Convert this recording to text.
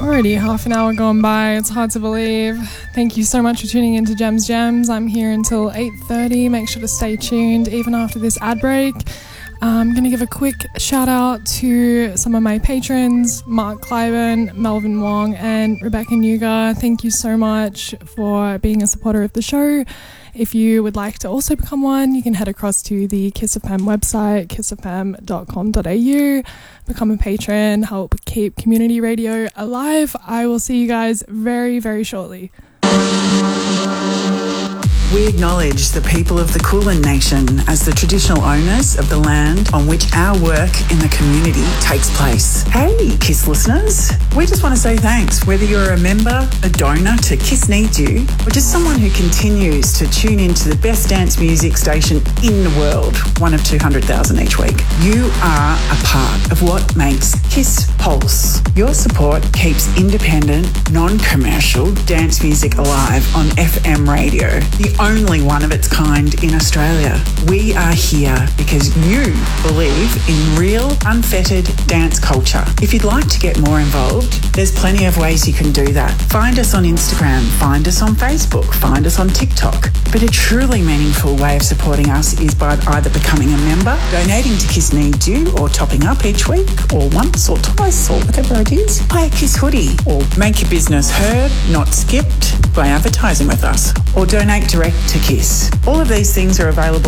Already half an hour gone by, it's hard to believe. Thank you so much for tuning in to Gems Gems. I'm here until 8:30. Make sure to stay tuned even after this ad break. I'm going to give a quick shout out to some of my patrons, Mark Cliven, Melvin Wong and Rebecca Nuga. Thank you so much for being a supporter of the show. If you would like to also become one, you can head across to the Kiss FM website, kissfm.com.au, become a patron, help keep community radio alive. I will see you guys very, very shortly. We acknowledge the people of the Kulin Nation as the traditional owners of the land on which our work in the community takes place. Hey, KISS listeners, we just want to say thanks, whether you're a member, a donor to KISS Needs You, or just someone who continues to tune into the best dance music station in the world, one of 200,000 each week. You are a part of what makes KISS Pulse. Your support keeps independent, non-commercial dance music alive on FM radio, the only one of its kind in Australia. We are here because you believe in real, unfettered dance culture. If you'd like to get more involved, there's plenty of ways you can do that. Find us on Instagram, find us on Facebook, find us on TikTok. But a truly meaningful way of supporting us is by either becoming a member, donating to KISS Needs You, or topping up each week, or once or twice, or whatever it is. Buy a KISS hoodie, or make your business heard, not skipped, by advertising with us, or donate direct to KISS. All of these things are available